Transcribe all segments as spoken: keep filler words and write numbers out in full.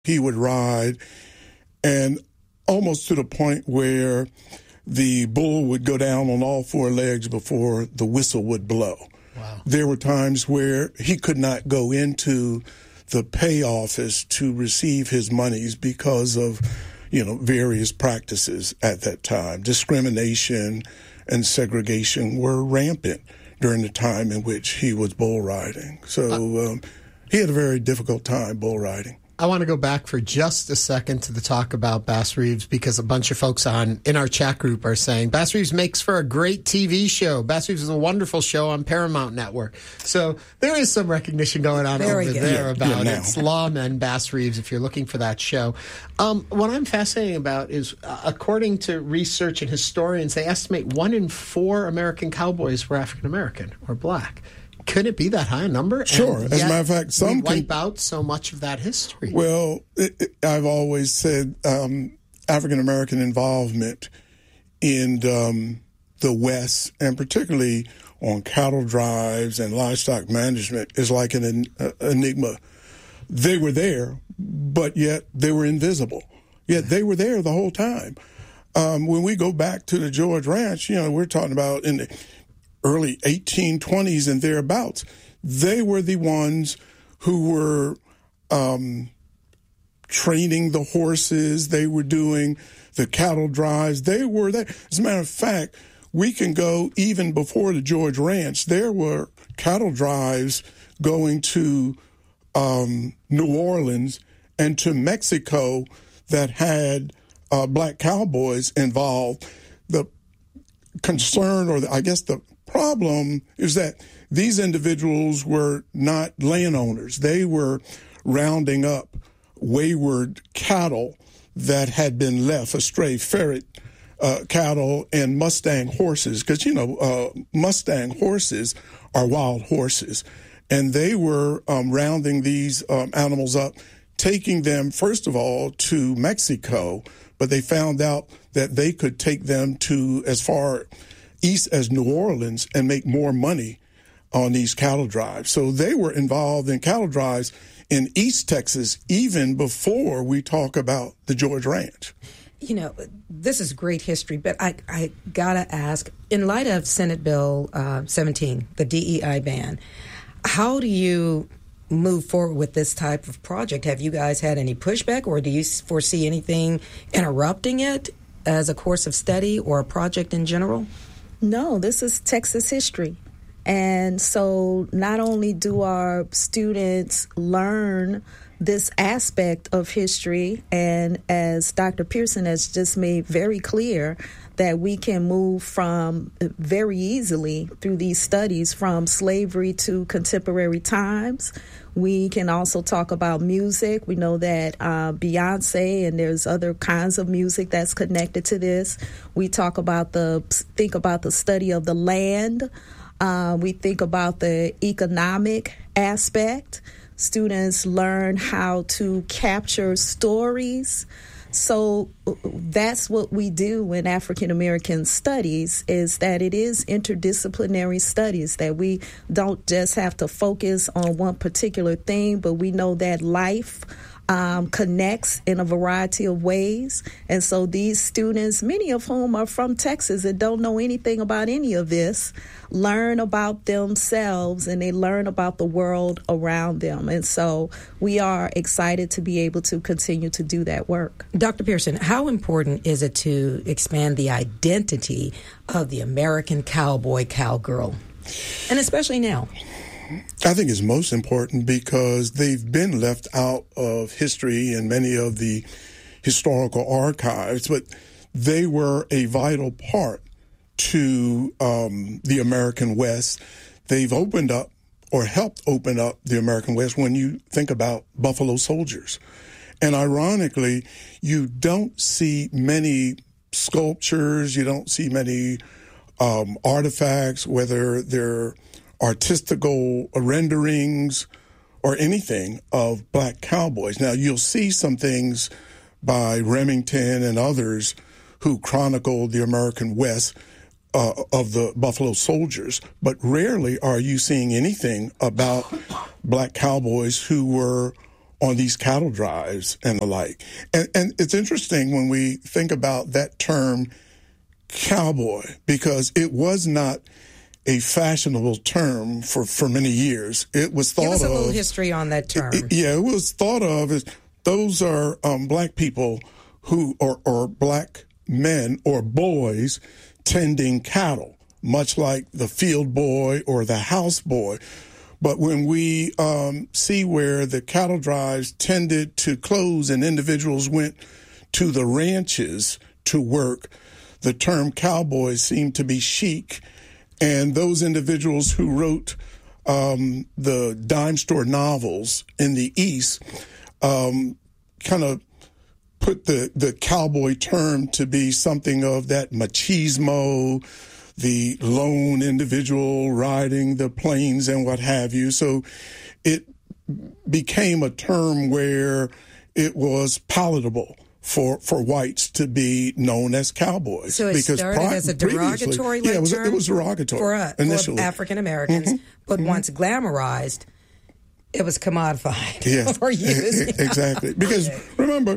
he would ride, and almost to the point where the bull would go down on all four legs before the whistle would blow. Wow. There were times where he could not go into the pay office to receive his monies because of, you know, various practices at that time. Discrimination and segregation were rampant during the time in which he was bull riding. So um, he had a very difficult time bull riding. I want to go back for just a second to the talk about Bass Reeves, because a bunch of folks on in our chat group are saying Bass Reeves makes for a great T V show. Bass Reeves is a wonderful show on Paramount Network. So there is some recognition going on Very over good. there Yeah, about yeah, its lawman, Bass Reeves, if you're looking for that show. Um, what I'm fascinated about is, uh, according to research and historians, they estimate one in four American cowboys were African American or black. Could it be that high a number? Sure. And As a yet matter of fact, some we can- wipe out so much of that history. Well, it, it, I've always said um, African-American involvement in um, the West, and particularly on cattle drives and livestock management, is like an en- uh, enigma. They were there, but yet they were invisible. Yet they were there the whole time. Um, when we go back to the George Ranch, you know, we're talking about in the early eighteen twenties and thereabouts, they were the ones who were um, training the horses. They were doing the cattle drives. They were there. As a matter of fact, we can go even before the George Ranch. There were cattle drives going to um, New Orleans and to Mexico that had uh, black cowboys involved. The concern, or the, I guess the problem, is that these individuals were not landowners. They were rounding up wayward cattle that had been left astray, ferret uh, cattle and Mustang horses, because, you know, uh, Mustang horses are wild horses. And they were um, rounding these um, animals up, taking them, first of all, to Mexico, but they found out that they could take them to as far east as New Orleans and make more money on these cattle drives. So they were involved in cattle drives in East Texas even before we talk about the George Ranch. You know, this is great history, but I, I gotta ask, in light of Senate Bill uh, seventeen, the D E I ban, how do you move forward with this type of project? Have you guys had any pushback, or do you foresee anything interrupting it as a course of study or a project in general? No, this is Texas history. And so not only do our students learn this aspect of history, and as Doctor Pearson has just made very clear, that we can move from very easily through these studies from slavery to contemporary times. We can also talk about music. We know that uh, Beyonce, and there's other kinds of music that's connected to this. We talk about the, think about the study of the land. Uh, we think about the economic aspect. Students learn how to capture stories. So that's what we do in African American studies, is that it is interdisciplinary studies, that we don't just have to focus on one particular thing, but we know that life um, connects in a variety of ways. And so these students, many of whom are from Texas and don't know anything about any of this, learn about themselves and they learn about the world around them. And so we are excited to be able to continue to do that work. Doctor Pearson, how important is it to expand the identity of the American cowboy, cowgirl, and especially now? I think it's most important because they've been left out of history in many of the historical archives, but they were a vital part to um, the American West. They've opened up or helped open up the American West when you think about Buffalo Soldiers. And ironically, you don't see many sculptures, you don't see many um, artifacts, whether they're artistical renderings or anything of black cowboys. Now, you'll see some things by Remington and others who chronicled the American West uh, of the Buffalo Soldiers, but rarely are you seeing anything about black cowboys who were on these cattle drives and the like. And, and it's interesting when we think about that term cowboy, because it was not a fashionable term for, for many years. It was thought of... Give us a little of, history on that term. It, yeah, it was thought of as those are um, black people who, or, or black men or boys tending cattle, much like the field boy or the house boy. But when we um, see where the cattle drives tended to close and individuals went to the ranches to work, the term cowboy seemed to be chic. And those individuals who wrote um, the dime store novels in the East um, kind of put the, the cowboy term to be something of that machismo, the lone individual riding the plains and what have you. So it became a term where it was palatable for, for whites to be known as cowboys. So it because started pri- as a derogatory yeah, it was, term it was derogatory for, uh, initially. for African Americans, mm-hmm. but mm-hmm. once glamorized, it was commodified yeah, for use. Exactly. Because okay. remember,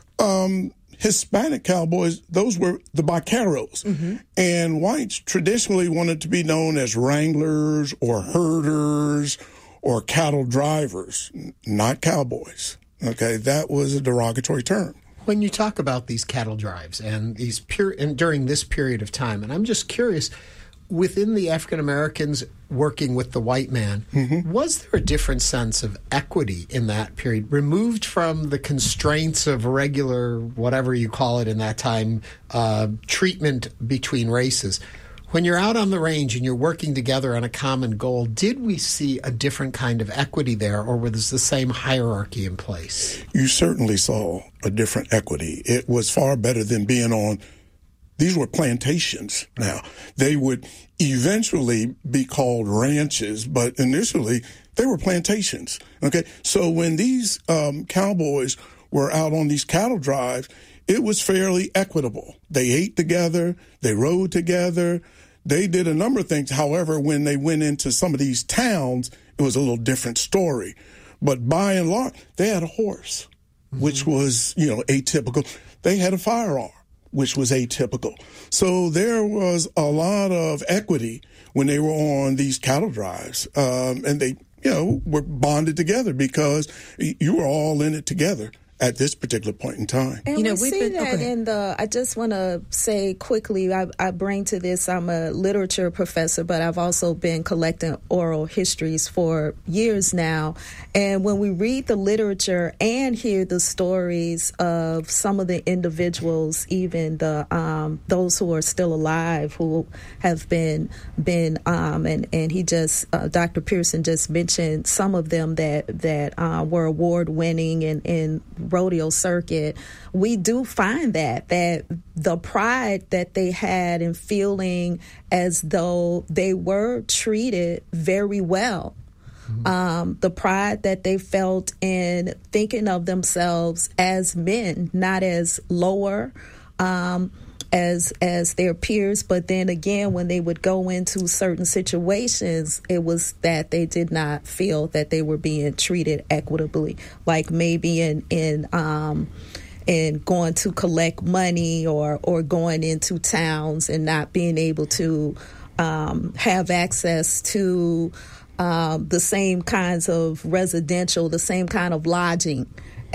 um, Hispanic cowboys, those were the vaqueros. Mm-hmm. And whites traditionally wanted to be known as wranglers or herders or cattle drivers, not cowboys. Okay, that was a derogatory term. When you talk about these cattle drives and these pure and during this period of time, and I'm just curious, within the African Americans working with the white man, mm-hmm. was there a different sense of equity in that period, removed from the constraints of regular, whatever you call it in that time, uh, treatment between races? When you're out on the range and you're working together on a common goal, did we see a different kind of equity there, or was the same hierarchy in place? You certainly saw a different equity. It was far better than being on, these were plantations now. They would eventually be called ranches, but initially they were plantations. Okay, so when these um, cowboys were out on these cattle drives, it was fairly equitable. They ate together, they rode together, they did a number of things. However, when they went into some of these towns, it was a little different story. But by and large, they had a horse, mm-hmm. which was, you know, atypical. They had a firearm, which was atypical. So there was a lot of equity when they were on these cattle drives. Um, and they, you know, were bonded together because you were all in it together at this particular point in time. And you know, we we've see been, that okay. in the, I just want to say quickly, I, I bring to this, I'm a literature professor, but I've also been collecting oral histories for years now. And when we read the literature and hear the stories of some of the individuals, even the um, those who are still alive, who have been, been um, and, and he just, uh, Doctor Pearson just mentioned some of them that, that uh, were award-winning and, and rodeo circuit, we do find that that the pride that they had in feeling as though they were treated very well, mm-hmm. um, the pride that they felt in thinking of themselves as men, not as lower um, as as their peers, but then again, when they would go into certain situations, it was that they did not feel that they were being treated equitably, like maybe in in um, in going to collect money or or going into towns and not being able to um, have access to um, the same kinds of residential, the same kind of lodging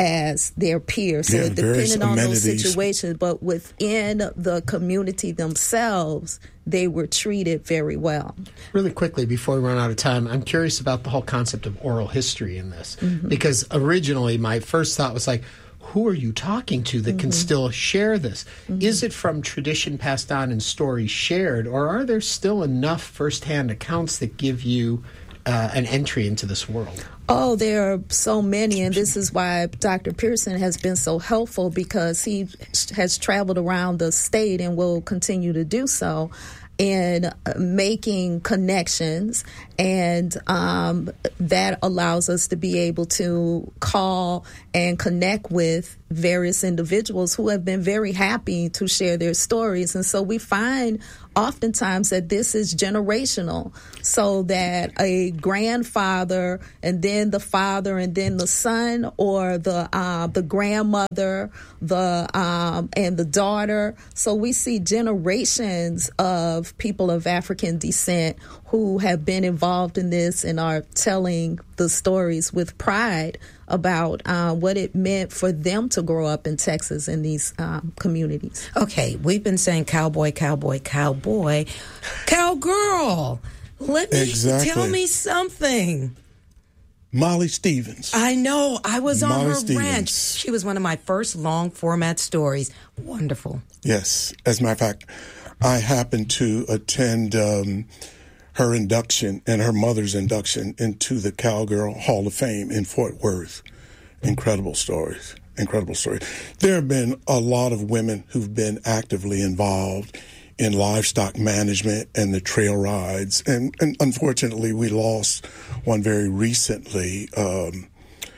as their peers. So yeah, it depended on amenities. Those situations, but within the community themselves, they were treated very well. Really quickly, before we run out of time, I'm curious about the whole concept of oral history in this, mm-hmm. because originally my first thought was like, who are you talking to that mm-hmm. can still share this? Mm-hmm. Is it from tradition passed on and stories shared, or are there still enough firsthand accounts that give you uh, an entry into this world? Oh, there are so many, and this is why Doctor Pearson has been so helpful, because he has traveled around the state and will continue to do so. in making connections, and um, that allows us to be able to call and connect with various individuals who have been very happy to share their stories. And so we find oftentimes that this is generational, so that a grandfather and then the father and then the son, or the uh, the grandmother, the um, and the daughter. So we see generations of people of African descent who have been involved in this and are telling the stories with pride about uh, what it meant for them to grow up in Texas in these um, communities. Okay, we've been saying cowboy, cowboy, cowboy, cowgirl. Let me Exactly. tell me something. Molly Stevens. I know. I was on Molly her Stevens. ranch. She was one of my first long format stories. Wonderful. Yes. As a matter of fact, I happened to attend um, her induction and her mother's induction into the Cowgirl Hall of Fame in Fort Worth. Incredible stories. Incredible stories. There have been a lot of women who've been actively involved in livestock management and the trail rides. And, and unfortunately, we lost one very recently um,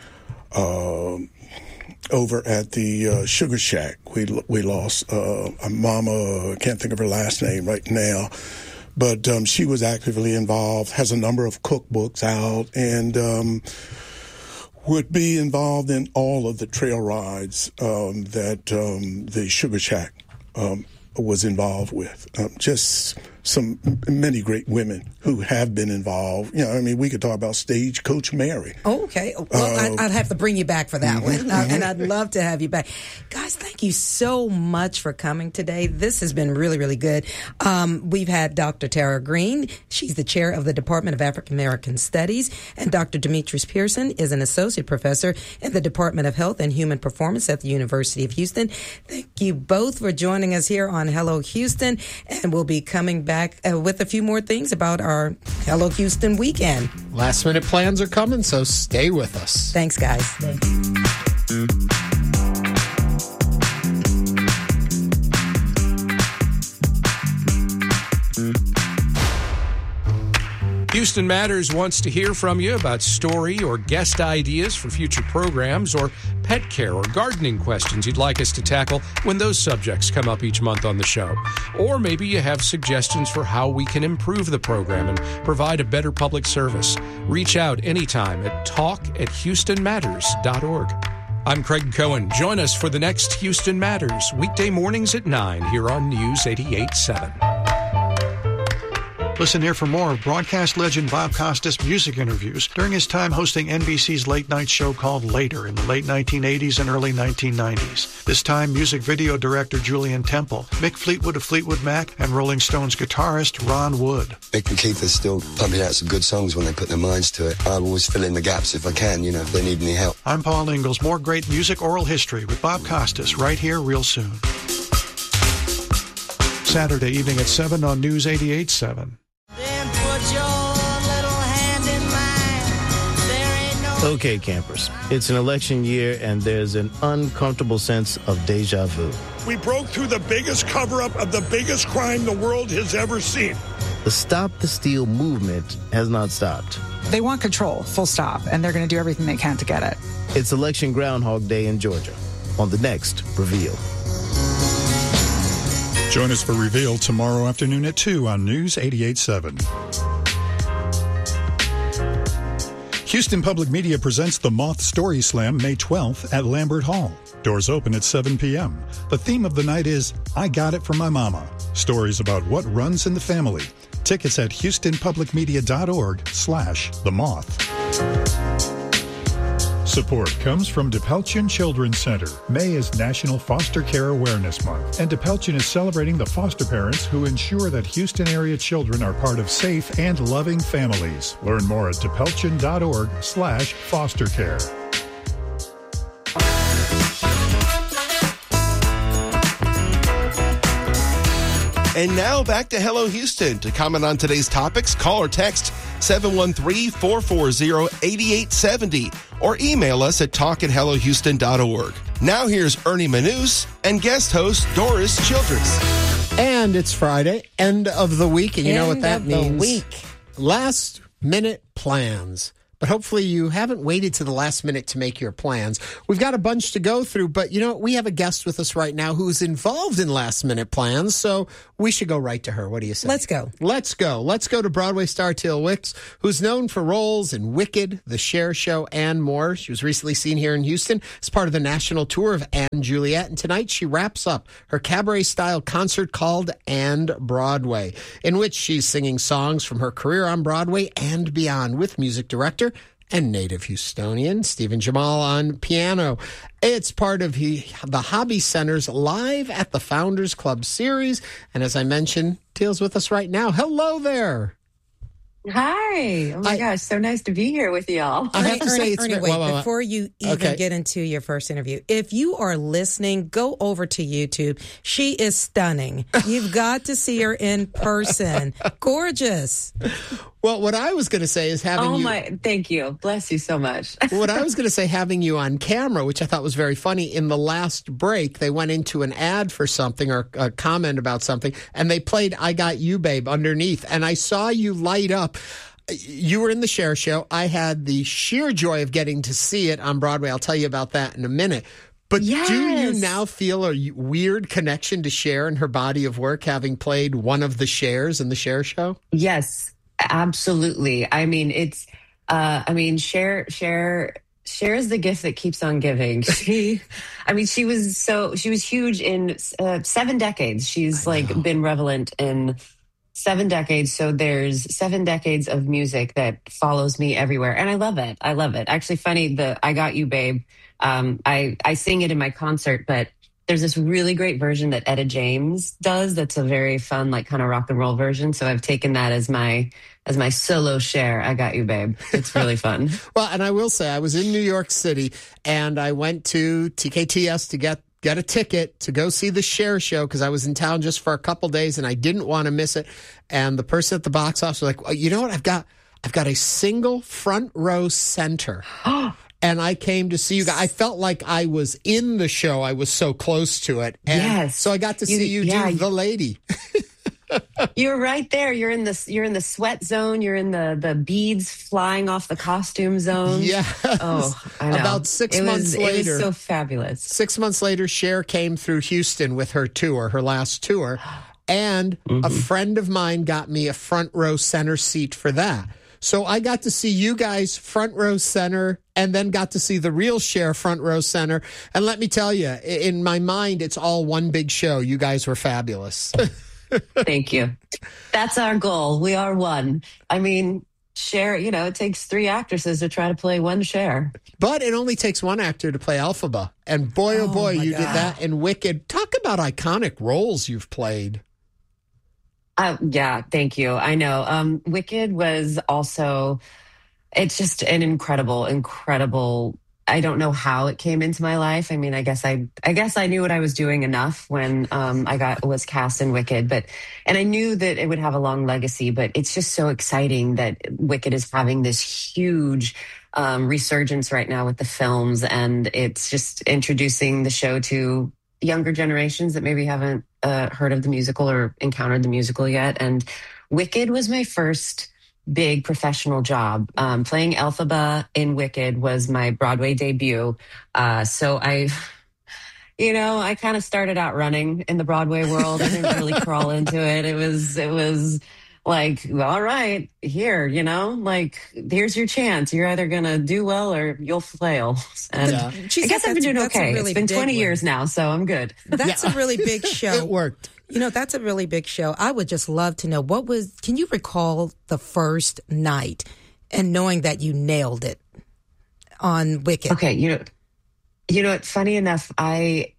uh, over at the uh, Sugar Shack. We we lost uh, a mama, I can't think of her last name right now, but um, she was actively involved, has a number of cookbooks out, and um, would be involved in all of the trail rides um, that um, the Sugar Shack um, was involved with. Um, just some many great women who have been involved. You know, I mean, we could talk about Stagecoach Mary. Oh, okay. Well, Uh, I'd, I'd have to bring you back for that mm-hmm, one. Uh, and I'd love to have you back. Guys, thank you so much for coming today. This has been really, really good. Um, we've had Doctor Tara Green. She's the chair of the Department of African American Studies. And Doctor Demetrius Pearson is an associate professor in the Department of Health and Human Performance at the University of Houston. Thank you both for joining us here on Hello Houston. And we'll be coming back uh, with a few more things about our Hello Houston weekend. Last minute plans are coming, so stay with us. Thanks, guys. Houston Matters wants to hear from you about story or guest ideas for future programs, or pet care or gardening questions you'd like us to tackle when those subjects come up each month on the show. Or maybe you have suggestions for how we can improve the program and provide a better public service. Reach out anytime at talk at houston matters dot org. I'm Craig Cohen. Join us for the next Houston Matters, weekday mornings at nine here on News eighty-eight point seven. Listen here for more of broadcast legend Bob Costas' music interviews during his time hosting N B C's late-night show called Later in the late nineteen eighties and early nineteen nineties. This time, music video director Julian Temple, Mick Fleetwood of Fleetwood Mac, and Rolling Stones guitarist Ron Wood. Mick and Keith are still pumping out some good songs when they put their minds to it. I always fill in the gaps if I can, you know, if they need any help. I'm Paul Ingalls. More great music oral history with Bob Costas right here real soon. Saturday evening at seven on News eighty-eight point seven. Okay, campers, it's an election year and there's an uncomfortable sense of deja vu. We broke through the biggest cover-up of the biggest crime the world has ever seen. The Stop the Steal movement has not stopped. They want control, full stop, and they're going to do everything they can to get it. It's Election Groundhog Day in Georgia on the next Reveal. Join us for Reveal tomorrow afternoon at two on News eighty-eight point seven. Houston Public Media presents the Moth Story Slam May twelfth at Lambert Hall. Doors open at seven p.m. The theme of the night is I Got It From My Mama. Stories about what runs in the family. Tickets at houstonpublicmedia.org slash the moth. Support comes from DePelchin Children's Center. May is National Foster Care Awareness Month, and DePelchin is celebrating the foster parents who ensure that Houston area children are part of safe and loving families. Learn more at depelchin.org slash foster care. And now back to Hello Houston. To comment on today's topics, call or text seven one three, four four zero, eight eight seven zero or email us at talk at hello houston dot org. Now here's Ernie Manous and guest host Doris Childress. And it's Friday, end of the week, and you know what that End of the means. week. Last minute plans. But hopefully you haven't waited to the last minute to make your plans. We've got a bunch to go through, but you know, we have a guest with us right now who's involved in last minute plans, so we should go right to her. What do you say? Let's go. Let's go. Let's go to Broadway star Teal Wicks, who's known for roles in Wicked, The Cher Show, and more. She was recently seen here in Houston as part of the national tour of And Juliet, and tonight she wraps up her cabaret-style concert called And Broadway, in which she's singing songs from her career on Broadway and beyond with music director and native Houstonian Stephen Jamal on piano. It's part of he, the Hobby Center's Live at the Founders Club series. And as I mentioned, Teal's with us right now. Hello there. Hi. Oh my I, gosh, so nice to be here with y'all. I have to Ernie, say it's Ernie, very, wait, well, well, before you even okay. get into your first interview, if you are listening, go over to YouTube. She is stunning. You've got to see her in person. Gorgeous. Well, what I was going to say is having oh you... Oh, my... Thank you. Bless you so much. What I was going to say, having you on camera, which I thought was very funny, in the last break, they went into an ad for something or a comment about something, and they played I Got You, Babe, underneath, and I saw you light up. You were in the Cher Show. I had the sheer joy of getting to see it on Broadway. I'll tell you about that in a minute. But yes. do you now feel a weird connection to Cher and her body of work, having played one of the Chers in the Cher Show? Yes, absolutely. I mean, it's, uh, I mean, Cher, Cher, Cher is the gift that keeps on giving. She, I mean, she was so, she was huge in uh, seven decades. She's like been relevant in seven decades. So there's seven decades of music that follows me everywhere. And I love it. I love it. Actually, funny, the I Got You, Babe. Um, I, I sing it in my concert, but there's this really great version that Etta James does. That's a very fun, like kind of rock and roll version. So I've taken that as my, as my solo Cher. I Got You, Babe. It's really fun. Well, and I will say I was in New York City and I went to T K T S to get Get a ticket to go see the Cher Show because I was in town just for a couple days and I didn't want to miss it. And the person at the box office was like, well, you know what? I've got, I've got a single front row center. And I came to see you guys. I felt like I was in the show. I was so close to it. And yes. So I got to see you, you yeah, do The Lady. You're right there. You're in the you're in the sweat zone. You're in the the beads flying off the costume zone. Yeah. Oh, I know. About six it months was, later, it was so fabulous. Six months later, Cher came through Houston with her tour, her last tour, and mm-hmm. a friend of mine got me a front row center seat for that. So I got to see you guys front row center and then got to see the real Cher front row center. And let me tell you, in my mind, it's all one big show. You guys were fabulous. Thank you. That's our goal. We are one. I mean, Cher, you know, it takes three actresses to try to play one Cher. But it only takes one actor to play Elphaba. And boy, oh, oh boy, you God. did that in Wicked. Talk about iconic roles you've played. Uh, yeah, thank you. I know. Um, Wicked was also, it's just an incredible, incredible, I don't know how it came into my life. I mean, I guess I, I guess I knew what I was doing enough when um, I got was cast in Wicked, but and I knew that it would have a long legacy. But it's just so exciting that Wicked is having this huge um, resurgence right now with the films, and it's just introducing the show to younger generations that maybe haven't uh, heard of the musical or encountered the musical yet. And Wicked was my first big professional job. Um, playing Elphaba in Wicked was my Broadway debut. Uh, so I, you know, I kind of started out running in the Broadway world. I didn't really crawl into it. It was, it was like, all right, here, you know, like, here's your chance. You're either going to do well or you'll fail. And yeah. I guess I've been doing okay. Really it's been twenty one. years now, so I'm good. That's yeah. a really big show. It worked. You know, that's a really big show. I would just love to know, what was, can you recall the first night and knowing that you nailed it on Wicked? Okay, you know, you know, it's funny enough, I,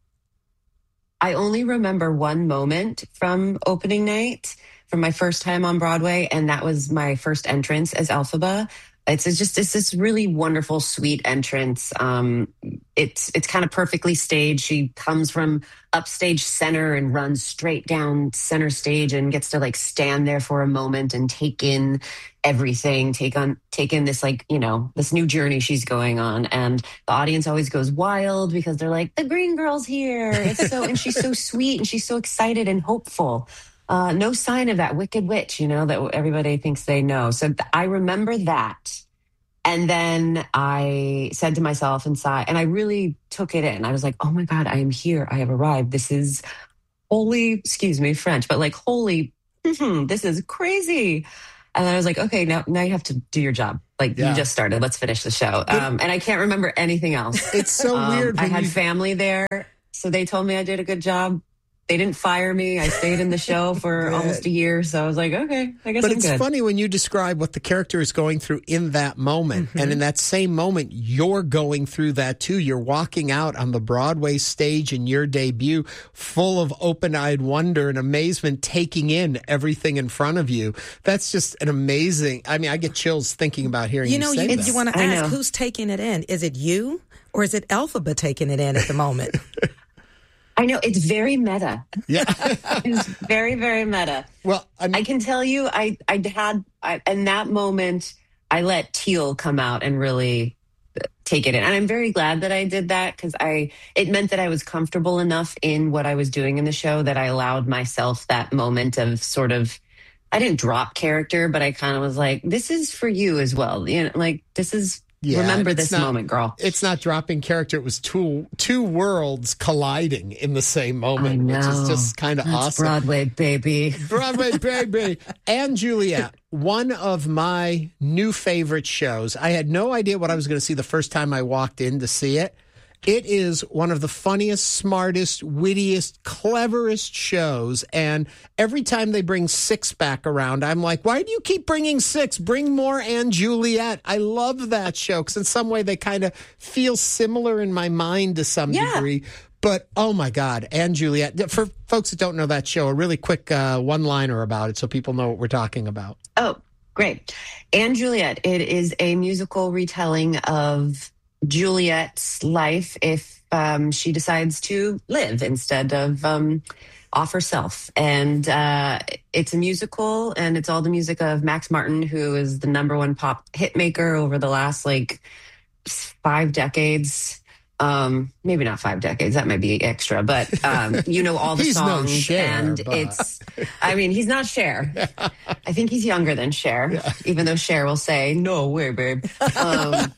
I only remember one moment from opening night, from my first time on Broadway, and that was my first entrance as Elphaba. It's, it's just it's this really wonderful, sweet entrance. Um, it's it's kind of perfectly staged. She comes from upstage center and runs straight down center stage and gets to like stand there for a moment and take in everything, take on take in this like, you know, this new journey she's going on. And the audience always goes wild because they're like, the green girl's here. It's so and she's so sweet and she's so excited and hopeful. Uh, no sign of that Wicked Witch, you know, that everybody thinks they know. So th- I remember that. And then I said to myself inside, and I really took it in. I was like, oh my God, I am here. I have arrived. This is holy, excuse me, French, but like, holy, this is crazy. And then I was like, okay, now, now you have to do your job. Like yeah. you just started. Let's finish the show. Um, and I can't remember anything else. It's so um, weird. I had you... family there. So they told me I did a good job. They didn't fire me. I stayed in the show for almost a year. So I was like, okay, I guess But I'm it's good. funny when you describe what the character is going through in that moment. Mm-hmm. And in that same moment, you're going through that too. You're walking out on the Broadway stage in your debut full of open-eyed wonder and amazement, taking in everything in front of you. That's just an amazing, I mean, I get chills thinking about hearing you, you know, say you, that. You want to ask who's taking it in? Is it you or is it Elphaba taking it in at the moment? I know, it's very meta. Yeah. It's very, very meta. Well, I'm... I can tell you, I, I had, I, in that moment, I let Teal come out and really take it in. And I'm very glad that I did that because I, it meant that I was comfortable enough in what I was doing in the show that I allowed myself that moment of sort of, I didn't drop character, but I kind of was like, this is for you as well. You know, like, this is, Yeah, remember this not, moment, girl. It's not dropping character. It was two two worlds colliding in the same moment, which is just kind of awesome. Broadway, baby. Broadway, baby. And Juliet, one of my new favorite shows. I had no idea what I was going to see the first time I walked in to see it. It is one of the funniest, smartest, wittiest, cleverest shows. And every time they bring Six back around, I'm like, why do you keep bringing Six? Bring more Anne Juliet. I love that show because in some way they kind of feel similar in my mind to some yeah. degree. But, oh, my God, Anne Juliet. For folks that don't know that show, a really quick uh, one-liner about it so people know what we're talking about. Oh, great. Anne Juliet. It is a musical retelling of Juliet's life if um, she decides to live instead of um, off herself. And uh, it's a musical, and it's all the music of Max Martin, who is the number one pop hit maker over the last like five decades. Um, maybe not five decades. That might be extra, but um, you know all the he's songs, no Cher, and but... it's. I mean, he's not Cher. I think he's younger than Cher, yeah. even though Cher will say, "No way, babe." Um,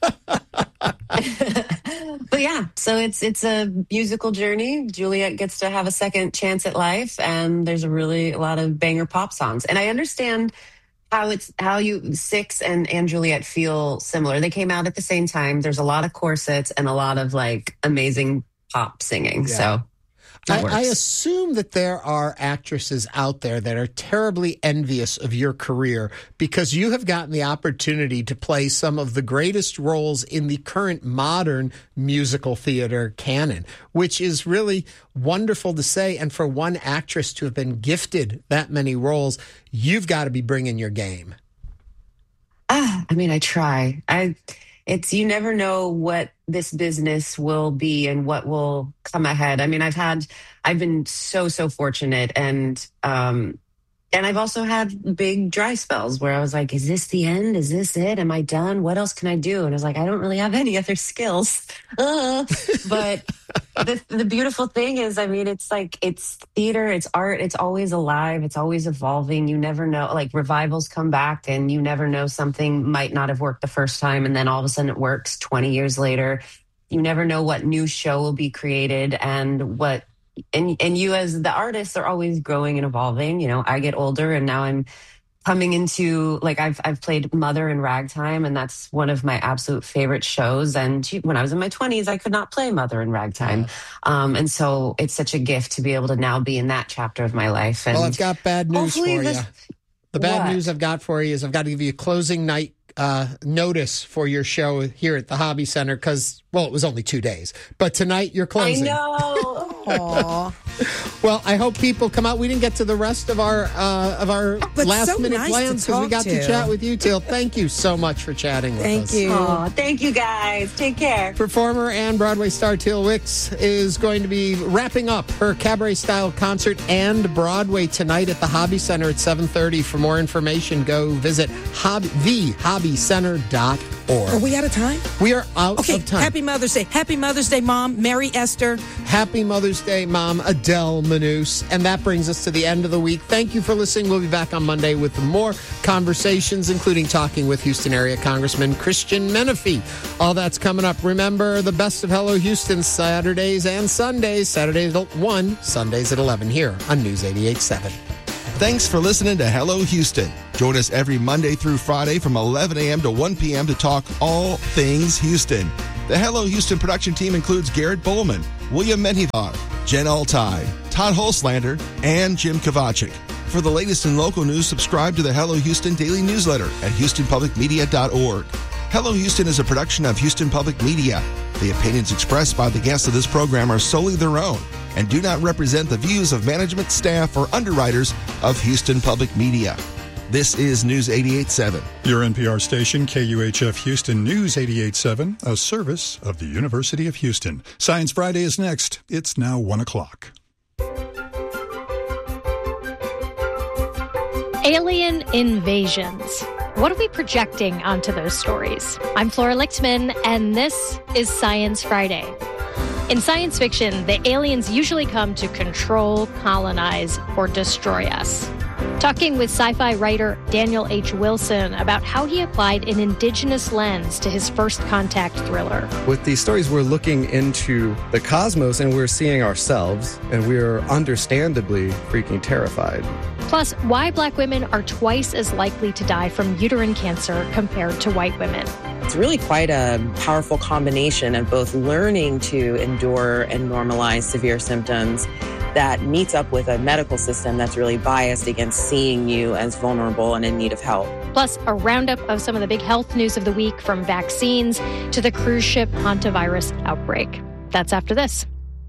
but yeah, so it's it's a musical journey. Juliet gets to have a second chance at life, and there's a really a lot of banger pop songs. And I understand how it's how you Six and and Juliet feel similar. They came out at the same time. There's a lot of corsets and a lot of like amazing pop singing. Yeah. So I, I assume that there are actresses out there that are terribly envious of your career because you have gotten the opportunity to play some of the greatest roles in the current modern musical theater canon, which is really wonderful to say. And for one actress to have been gifted that many roles, you've got to be bringing your game. Ah, I mean, I try. I. It's, you never know what this business will be and what will come ahead. I mean, I've had, I've been so, so fortunate. And, um, and I've also had big dry spells where I was like, is this the end? Is this it? Am I done? What else can I do? And I was like, I don't really have any other skills. Uh, but the, the beautiful thing is, I mean, it's like, it's theater, it's art, it's always alive, it's always evolving. You never know, like revivals come back and you never know, something might not have worked the first time and then all of a sudden it works twenty years later. You never know what new show will be created and what, and and you as the artist are always growing and evolving. You know, I get older and now I'm coming into, like, I've I've played Mother in Ragtime, and that's one of my absolute favorite shows. And when I was in my twenties, I could not play Mother in Ragtime. Yeah. Um, and so it's such a gift to be able to now be in that chapter of my life. And well, I've got bad news for you. This, the bad what? news I've got for you is I've got to give you a closing night uh, notice for your show here at the Hobby Center because, well, it was only two days. But tonight you're closing. I know. Aww. Well, I hope people come out. We didn't get to the rest of our uh, of our But last so minute nice plans to because we talk got to. to. chat with you, Teal. Thank you so much for chatting with Thank us. you. Oh, thank you guys. Take care. Performer and Broadway star Teal Wicks is going to be wrapping up her cabaret-style concert and Broadway tonight at the Hobby Center at seven thirty. For more information, go visit hobby, the hobby center dot org. Are we out of time? We are out Okay, of time. Happy Mother's Day. Happy Mother's Day, Mom. Mary Esther. Happy Mother's Day, Mom, Adele Manous. And that brings us to the end of the week. Thank you for listening. We'll be back on Monday with more conversations, including talking with Houston area Congressman Christian Menefee. All that's coming up. Remember the best of Hello Houston Saturdays and Sundays. Saturdays at one, Sundays at eleven here on News eighty-eight point seven. Thanks for listening to Hello Houston. Join us every Monday through Friday from eleven a.m. to one p.m. to talk all things Houston. The Hello Houston production team includes Garrett Bowman, William Menjivar, Jen Altai, Todd Holslander, and Jim Kovacic. For the latest in local news, subscribe to the Hello Houston daily newsletter at houston public media dot org. Hello Houston is a production of Houston Public Media. The opinions expressed by the guests of this program are solely their own and do not represent the views of management, staff, or underwriters of Houston Public Media. This is News eighty-eight point seven. Your N P R station, K U H F Houston News eighty-eight point seven, a service of the University of Houston. Science Friday is next. It's now one o'clock. Alien invasions. What are we projecting onto those stories? I'm Flora Lichtman, and this is Science Friday. In science fiction, the aliens usually come to control, colonize, or destroy us. Talking with sci-fi writer Daniel H. Wilson about how he applied an indigenous lens to his First Contact thriller. With these stories, we're looking into the cosmos and we're seeing ourselves, and we're understandably freaking terrified. Plus, why black women are twice as likely to die from uterine cancer compared to white women. It's really quite a powerful combination of both learning to endure and normalize severe symptoms that meets up with a medical system that's really biased against seeing you as vulnerable and in need of help. Plus, a roundup of some of the big health news of the week, from vaccines to the cruise ship hantavirus outbreak. That's after this.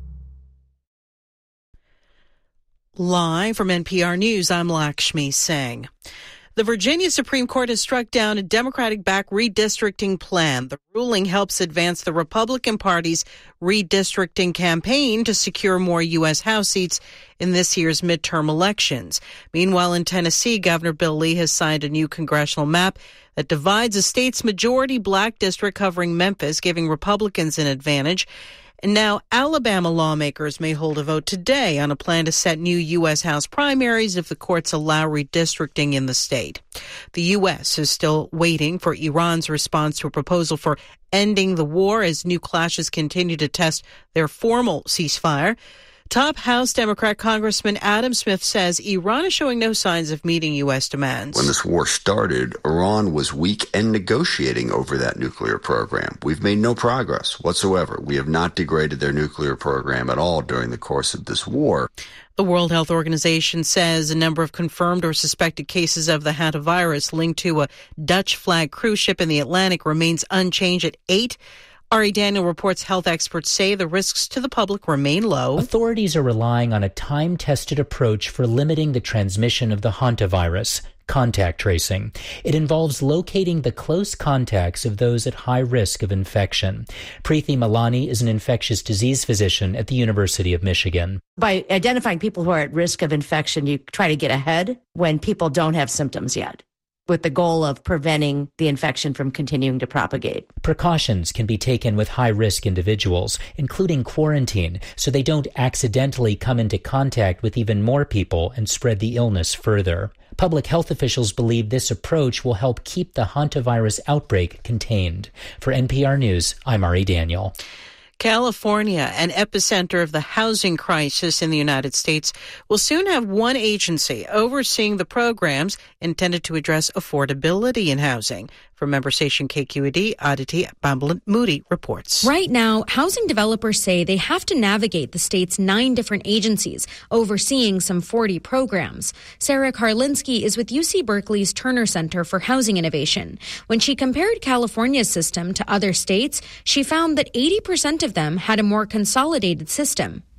Live from N P R News, I'm Lakshmi Singh. The Virginia Supreme Court has struck down a Democratic-backed redistricting plan. The ruling helps advance the Republican Party's redistricting campaign to secure more U S House seats in this year's midterm elections. Meanwhile, in Tennessee, Governor Bill Lee has signed a new congressional map that divides the state's majority black district covering Memphis, giving Republicans an advantage. And now Alabama lawmakers may hold a vote today on a plan to set new U S House primaries if the courts allow redistricting in the state. The U S is still waiting for Iran's response to a proposal for ending the war as new clashes continue to test their formal ceasefire. Top House Democrat Congressman Adam Smith says Iran is showing no signs of meeting U S demands. When this war started, Iran was weak and negotiating over that nuclear program. We've made no progress whatsoever. We have not degraded their nuclear program at all during the course of this war. The World Health Organization says a number of confirmed or suspected cases of the hantavirus linked to a Dutch flag cruise ship in the Atlantic remains unchanged at eight. Ari Daniel reports health experts say the risks to the public remain low. Authorities are relying on a time-tested approach for limiting the transmission of the hantavirus, contact tracing. It involves locating the close contacts of those at high risk of infection. Preeti Malani is an infectious disease physician at the University of Michigan. By identifying people who are at risk of infection, you try to get ahead when people don't have symptoms yet, with the goal of preventing the infection from continuing to propagate. Precautions can be taken with high-risk individuals, including quarantine, so they don't accidentally come into contact with even more people and spread the illness further. Public health officials believe this approach will help keep the hantavirus outbreak contained. For N P R News, I'm Ari Daniel. California, an epicenter of the housing crisis in the United States, will soon have one agency overseeing the programs intended to address affordability in housing. From member station K Q E D, Aditi Bambalat-Moody reports. Right now, housing developers say they have to navigate the state's nine different agencies overseeing some forty programs. Sarah Karlinski is with U C Berkeley's Turner Center for Housing Innovation. When she compared California's system to other states, she found that eighty percent of them had a more consolidated system.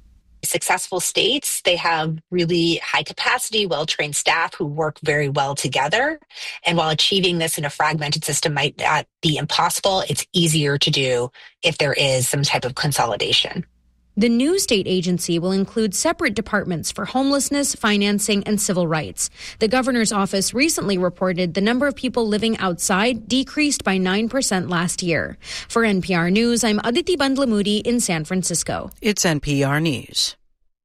Successful states, they have really high capacity, well-trained staff who work very well together. And while achieving this in a fragmented system might not be impossible, it's easier to do if there is some type of consolidation. The new state agency will include separate departments for homelessness, financing, and civil rights. The governor's office recently reported the number of people living outside decreased by nine percent last year. For N P R News, I'm Aditi Bandlamudi in San Francisco. It's N P R News.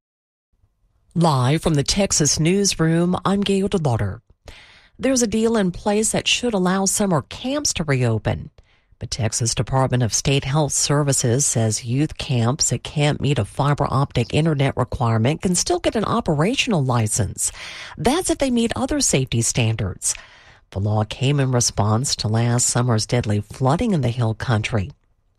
Live from the Texas newsroom, I'm Gail DeLauder. There's a deal in place that should allow summer camps to reopen. The Texas Department of State Health Services says youth camps that can't meet a fiber optic internet requirement can still get an operational license. That's if they meet other safety standards. The law came in response to last summer's deadly flooding in the Hill Country.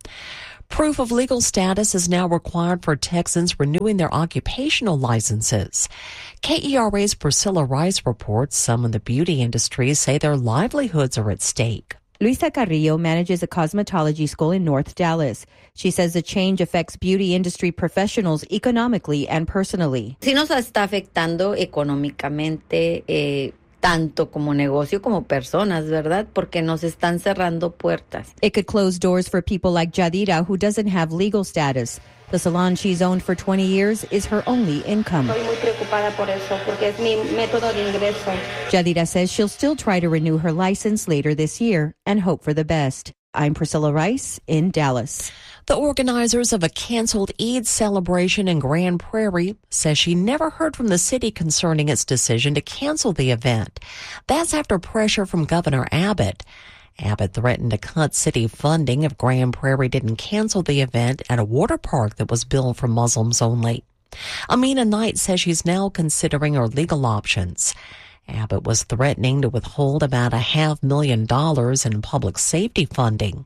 Proof of legal status is now required for Texans renewing their occupational licenses. K E R A's Priscilla Rice reports some in the beauty industry say their livelihoods are at stake. Luisa Carrillo manages a cosmetology school in North Dallas. She says the change affects beauty industry professionals economically and personally. Sí nos está afectando económicamente, eh, tanto como negocio como personas, ¿verdad? Porque nos están cerrando puertas. It could close doors for people like Jadira, who doesn't have legal status. The salon she's owned for twenty years is her only income. Estoy muy preocupada por eso, porque es mi método de ingreso. Jadira says she'll still try to renew her license later this year and hope for the best. I'm Priscilla Rice in Dallas. The organizers of a canceled Eid celebration in Grand Prairie says she never heard from the city concerning its decision to cancel the event. That's after pressure from Governor Abbott. Abbott threatened to cut city funding if Grand Prairie didn't cancel the event at a water park that was built for Muslims only. Amina Knight says she's now considering her legal options. Abbott was threatening to withhold about a half million dollars in public safety funding.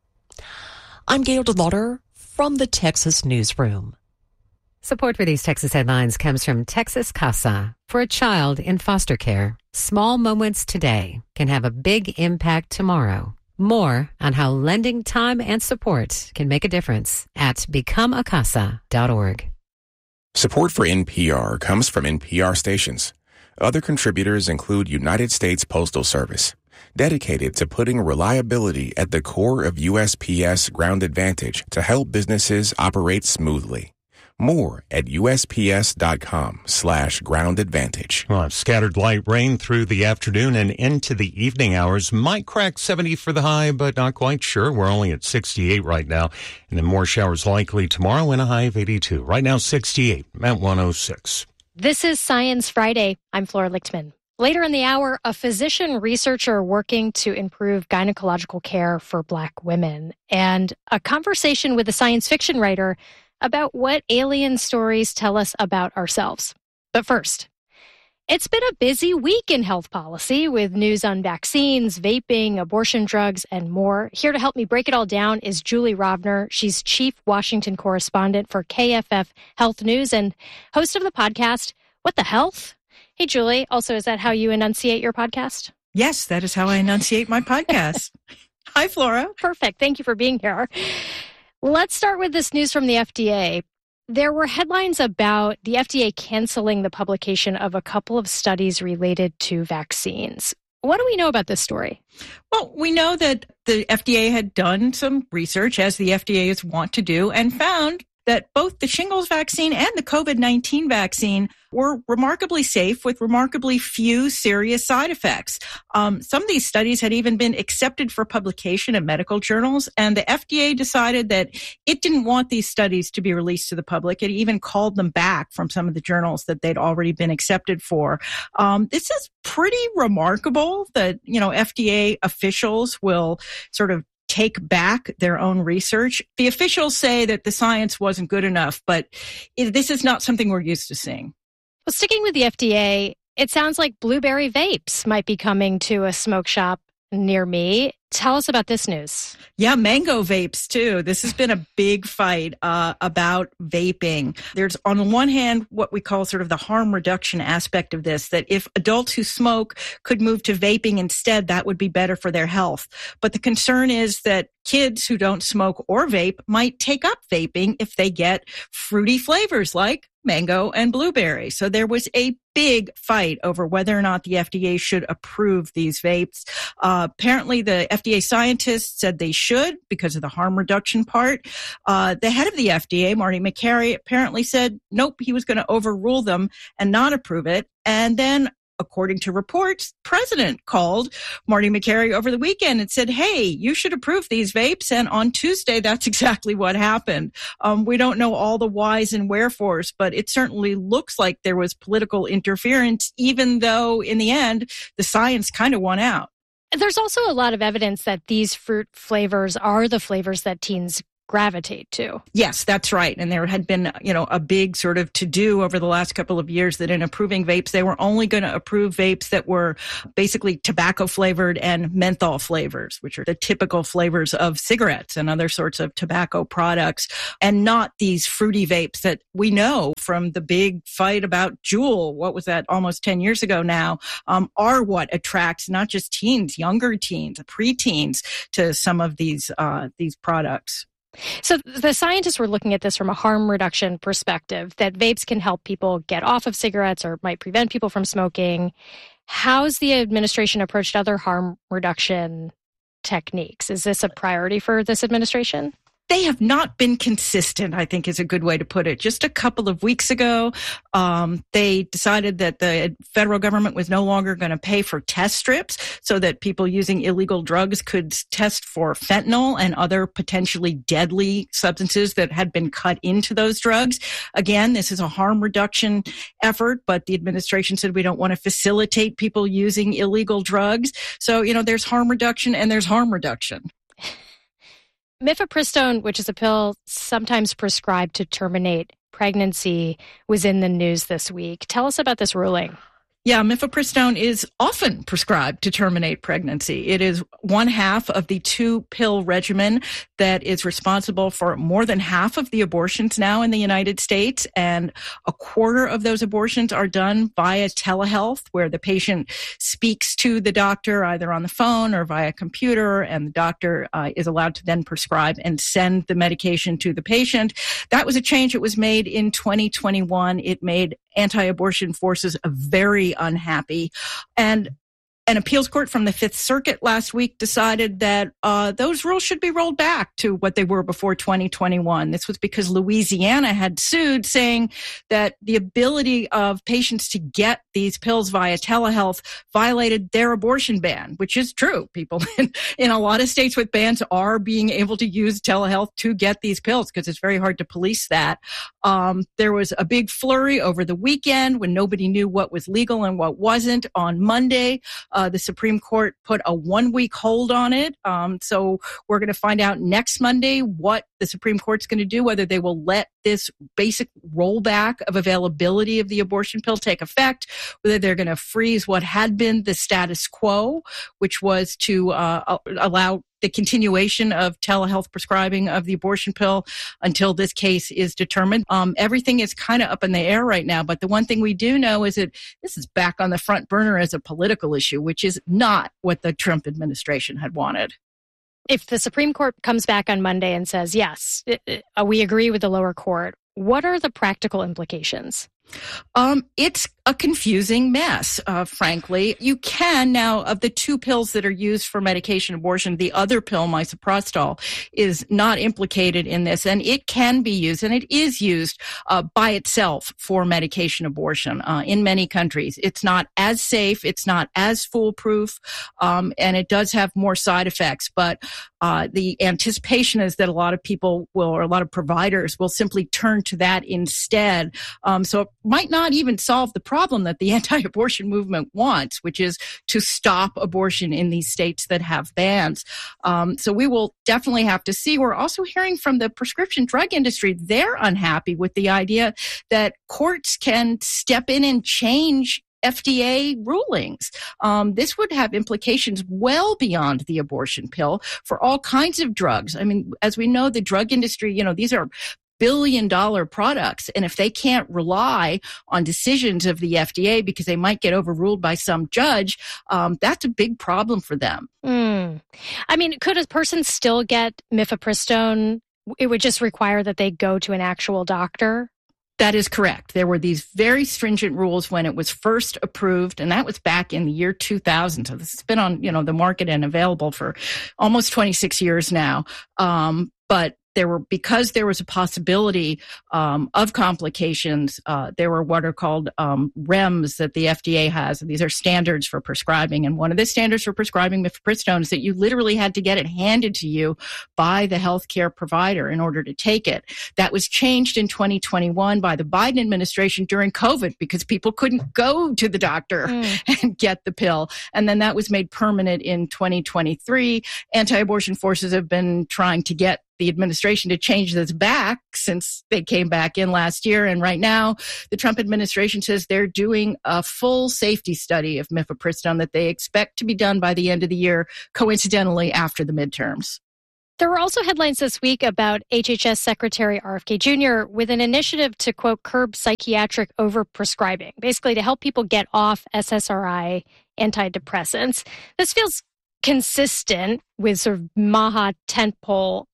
I'm Gail DeLauder from the Texas Newsroom. Support for these Texas headlines comes from Texas Casa. For a child in foster care, small moments today can have a big impact tomorrow. More on how lending time and support can make a difference at become a casa dot org. Support for N P R comes from N P R stations. Other contributors include United States Postal Service, dedicated to putting reliability at the core of U S P S Ground Advantage to help businesses operate smoothly. More at USPS.com slash ground advantage. Well, scattered light rain through the afternoon and into the evening hours. Might crack seventy for the high, but not quite sure. We're only at sixty-eight right now. And then more showers likely tomorrow and a high of eighty-two. Right now, sixty-eight at one oh six. This is Science Friday. I'm Flora Lichtman. Later in the hour, a physician researcher working to improve gynecological care for Black women, and a conversation with a science fiction writer about what alien stories tell us about ourselves. But first, it's been a busy week in health policy with news on vaccines, vaping, abortion drugs, and more. Here to help me break it all down is Julie Rovner. She's chief Washington correspondent for K F F Health News and host of the podcast, What the Health? Hey, Julie. Also, is that how you enunciate your podcast? Yes, that is how I enunciate my podcast. Hi, Flora. Perfect. Thank you for being here. Let's start with this news from the F D A. There were headlines about the F D A canceling the publication of a couple of studies related to vaccines. What do we know about this story? Well, we know that the F D A had done some research, as the F D A is wont to do, and found that both the shingles vaccine and the COVID nineteen vaccine were remarkably safe with remarkably few serious side effects. Um, some of these studies had even been accepted for publication in medical journals, and the F D A decided that it didn't want these studies to be released to the public. It even called them back from some of the journals that they'd already been accepted for. Um, this is pretty remarkable that, you know, F D A officials will sort of take back their own research. The officials say that the science wasn't good enough, but it, this is not something we're used to seeing. Well, sticking with the F D A, it sounds like blueberry vapes might be coming to a smoke shop near me. Tell us about this news. Yeah, mango vapes, too. This has been a big fight uh, about vaping. There's, on the one hand, what we call sort of the harm reduction aspect of this, that if adults who smoke could move to vaping instead, that would be better for their health. But the concern is that kids who don't smoke or vape might take up vaping if they get fruity flavors like mango, and blueberry. So there was a big fight over whether or not the F D A should approve these vapes. Uh, apparently, the F D A scientists said they should because of the harm reduction part. Uh, the head of the F D A, Marty Makary, apparently said, nope, he was going to overrule them and not approve it. And then, according to reports, President called Marty Makary over the weekend and said, hey, you should approve these vapes. And on Tuesday, that's exactly what happened. Um, we don't know all the whys and wherefores, but it certainly looks like there was political interference, even though in the end, the science kind of won out. There's also a lot of evidence that these fruit flavors are the flavors that teens gravitate to. Yes, that's right. And there had been, you know, a big sort of to-do over the last couple of years that in approving vapes, they were only going to approve vapes that were basically tobacco flavored and menthol flavors, which are the typical flavors of cigarettes and other sorts of tobacco products, and not these fruity vapes that we know from the big fight about Juul, what was that, almost ten years ago now, um, are what attracts not just teens, younger teens, preteens to some of these uh, these products. So the scientists were looking at this from a harm reduction perspective, that vapes can help people get off of cigarettes or might prevent people from smoking. How's the administration approached other harm reduction techniques? Is this a priority for this administration? They have not been consistent, I think is a good way to put it. Just a couple of weeks ago, um, they decided that the federal government was no longer going to pay for test strips so that people using illegal drugs could test for fentanyl and other potentially deadly substances that had been cut into those drugs. Again, this is a harm reduction effort, but the administration said we don't want to facilitate people using illegal drugs. So, you know, there's harm reduction and there's harm reduction. Mifepristone, which is a pill sometimes prescribed to terminate pregnancy, was in the news this week. Tell us about this ruling. Yeah, mifepristone is often prescribed to terminate pregnancy. It is one half of the two-pill regimen that is responsible for more than half of the abortions now in the United States, and a quarter of those abortions are done via telehealth, where the patient speaks to the doctor either on the phone or via computer, and the doctor uh, is allowed to then prescribe and send the medication to the patient. That was a change that was made in twenty twenty-one. It made anti-abortion forces very unhappy. And an appeals court from the Fifth Circuit last week decided that uh, those rules should be rolled back to what they were before twenty twenty-one. This was because Louisiana had sued, saying that the ability of patients to get these pills via telehealth violated their abortion ban, which is true. People in, in a lot of states with bans are being able to use telehealth to get these pills because it's very hard to police that. Um, there was a big flurry over the weekend when nobody knew what was legal and what wasn't. On Monday, Uh, the Supreme Court put a one-week hold on it. Um, so we're going to find out next Monday what the Supreme Court's going to do, whether they will let this basic rollback of availability of the abortion pill take effect, whether they're going to freeze what had been the status quo, which was to uh, allow the continuation of telehealth prescribing of the abortion pill until this case is determined. Um, everything is kind of up in the air right now, but the one thing we do know is that this is back on the front burner as a political issue, which is not what the Trump administration had wanted. If the Supreme Court comes back on Monday and says, yes, it, it, we agree with the lower court, what are the practical implications? Um, it's a confusing mess, uh, frankly. You can now, of the two pills that are used for medication abortion, the other pill, misoprostol, is not implicated in this, and it can be used, and it is used uh, by itself for medication abortion uh, in many countries. It's not as safe, it's not as foolproof, um, and it does have more side effects, but uh, the anticipation is that a lot of people will, or a lot of providers will simply turn to that instead. Um, so it might not even solve the problem that the anti-abortion movement wants, which is to stop abortion in these states that have bans. Um, so we will definitely have to see. We're also hearing from the prescription drug industry. They're unhappy with the idea that courts can step in and change F D A rulings. Um, this would have implications well beyond the abortion pill for all kinds of drugs. I mean, as we know, the drug industry, you know, these are billion dollar products. And if they can't rely on decisions of the F D A because they might get overruled by some judge, um, that's a big problem for them. Mm. I mean, could a person still get mifepristone? It would just require that they go to an actual doctor? That is correct. There were these very stringent rules when it was first approved, and that was back in the year two thousand. So this has been on, you know, the market and available for almost twenty-six years now. Um, but there were, because there was a possibility um, of complications, uh, there were what are called um, R E M S that the F D A has. And these are standards for prescribing. And one of the standards for prescribing mifepristone is that you literally had to get it handed to you by the healthcare provider in order to take it. That was changed in twenty twenty-one by the Biden administration during COVID because people couldn't go to the doctor mm. and get the pill. And then that was made permanent in twenty twenty-three. Anti-abortion forces have been trying to get the administration to change this back since they came back in last year. And right now, the Trump administration says they're doing a full safety study of mifepristone that they expect to be done by the end of the year, coincidentally after the midterms. There were also headlines this week about H H S Secretary R F K Junior with an initiative to, quote, curb psychiatric overprescribing, basically to help people get off S S R I antidepressants. This feels consistent with sort of MAHA tentpole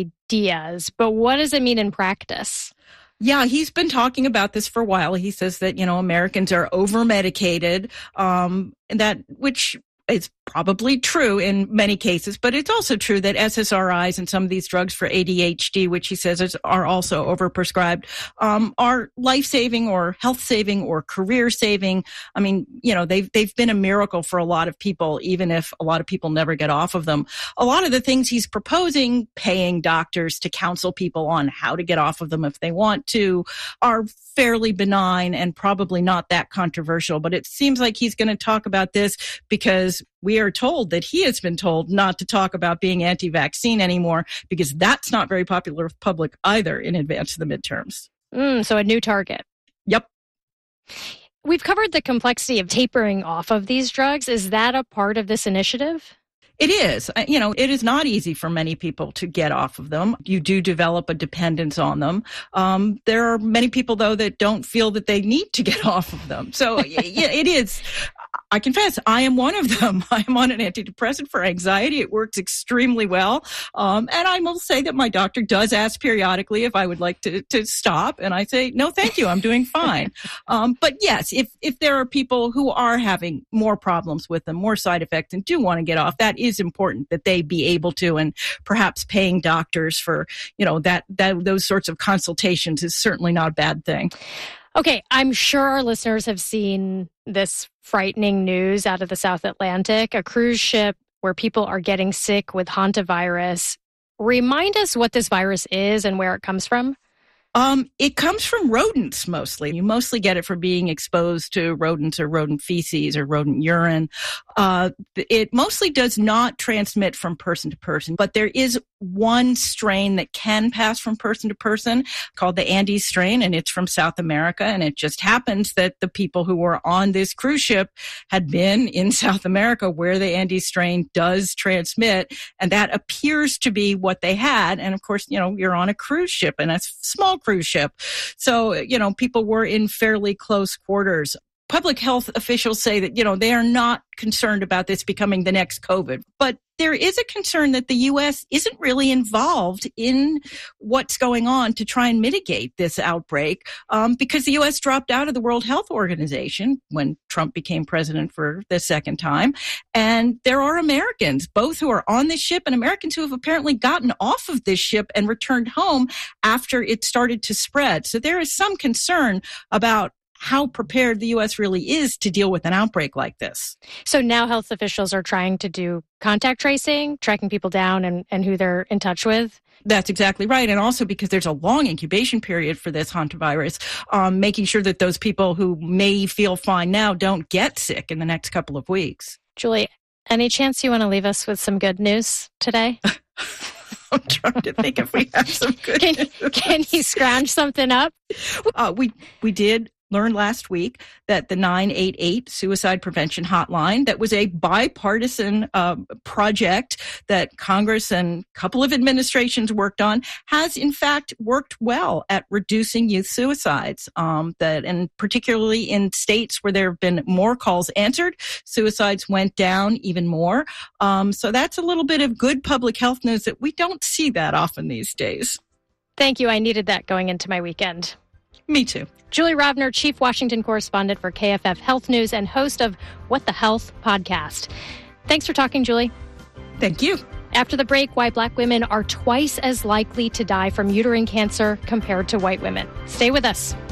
ideas, but what does it mean in practice? Yeah, he's been talking about this for a while. He says that, you know, Americans are over-medicated, um, and that, which is probably true in many cases, but it's also true that S S R Is and some of these drugs for A D H D, which he says is, are also overprescribed, um, are life-saving or health-saving or career-saving. I mean, you know, they've, they've been a miracle for a lot of people, even if a lot of people never get off of them. A lot of the things he's proposing, paying doctors to counsel people on how to get off of them if they want to, are fairly benign and probably not that controversial. But it seems like he's going to talk about this because we are told that he has been told not to talk about being anti-vaccine anymore because that's not very popular with the public either in advance of the midterms. Mm, so a new target. Yep. We've covered the complexity of tapering off of these drugs. Is that a part of this initiative? It is. You know, it is not easy for many people to get off of them. You do develop a dependence on them. Um, there are many people, though, that don't feel that they need to get off of them. So yeah, it is. I confess, I am one of them. I am on an antidepressant for anxiety. It works extremely well. Um, and I will say that my doctor does ask periodically if I would like to, to stop. And I say, no, thank you. I'm doing fine. um, but yes, if, if there are people who are having more problems with them, more side effects, and do want to get off, that is important that they be able to, and perhaps paying doctors for, you know, that, that those sorts of consultations is certainly not a bad thing. Okay, I'm sure our listeners have seen this frightening news out of the South Atlantic, a cruise ship where people are getting sick with hantavirus. Remind us what this virus is and where it comes from. Um, it comes from rodents mostly. You mostly get it from being exposed to rodents or rodent feces or rodent urine. Uh, it mostly does not transmit from person to person, but there is one strain that can pass from person to person called the Andes strain, and it's from South America. And it just happens that the people who were on this cruise ship had been in South America where the Andes strain does transmit. And that appears to be what they had. And of course, you know, you're on a cruise ship and a small cruise ship. So, you know, people were in fairly close quarters. Public health officials say that, you know, they are not concerned about this becoming the next COVID, but there is a concern that the U S isn't really involved in what's going on to try and mitigate this outbreak um, because the U S dropped out of the World Health Organization when Trump became president for the second time. And there are Americans, both who are on this ship and Americans who have apparently gotten off of this ship and returned home after it started to spread. So there is some concern about how prepared the U S really is to deal with an outbreak like this. So now health officials are trying to do contact tracing, tracking people down and, and who they're in touch with? That's exactly right. And also because there's a long incubation period for this hantavirus, um, making sure that those people who may feel fine now don't get sick in the next couple of weeks. Julie, any chance you want to leave us with some good news today? I'm trying to think if we have some good can, news. Can you scrounge something up? Uh, we, we did learned last week that the nine eight eight suicide prevention hotline, that was a bipartisan uh, project that Congress and a couple of administrations worked on, has in fact worked well at reducing youth suicides. Um, that, and particularly in states where there have been more calls answered, suicides went down even more. Um, so that's a little bit of good public health news that we don't see that often these days. Thank you. I needed that going into my weekend. Me too. Julie Rovner, Chief Washington Correspondent for K F F Health News and host of What the Health podcast. Thanks for talking, Julie. Thank you. After the break, why Black women are twice as likely to die from uterine cancer compared to white women. Stay with us.